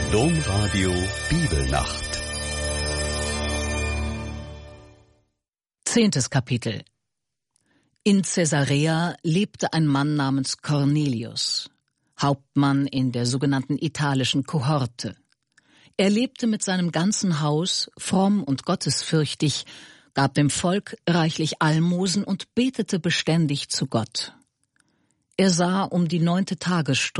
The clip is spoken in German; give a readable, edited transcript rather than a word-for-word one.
Domradio Bibelnacht. 10. Kapitel. In Caesarea lebte ein Mann namens Cornelius, Hauptmann in der sogenannten italischen Kohorte. Er lebte mit seinem ganzen Haus fromm und gottesfürchtig, gab dem Volk reichlich Almosen und betete beständig zu Gott. Er sah um die 9. Tagesstunde